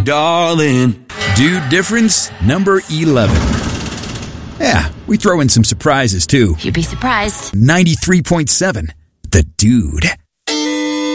darling. Dude difference number 11. Yeah, we throw in some surprises too. You'd be surprised. 93.7, The Dude.